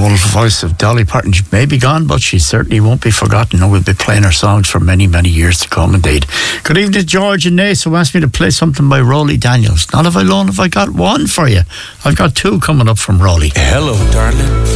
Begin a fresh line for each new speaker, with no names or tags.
wonderful voice of Dolly Parton. She may be gone, but she certainly won't be forgotten, and we'll be playing her songs for many, many years to come indeed. Good evening, George and Nace, who asked me to play something by Rolly Daniels. Not if I got one for you. I've got two coming up from Rolly.
Hello, darling.